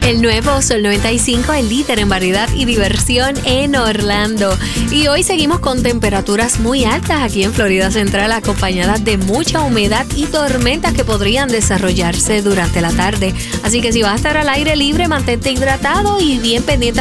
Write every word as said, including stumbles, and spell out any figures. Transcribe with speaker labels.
Speaker 1: El nuevo Sol noventa y cinco, el líder en variedad y diversión en Orlando. Y hoy seguimos con temperaturas muy altas aquí en Florida Central, acompañadas de mucha humedad y tormentas que podrían desarrollarse durante la tarde. Así que si vas a estar al aire libre, mantente hidratado y bien pendiente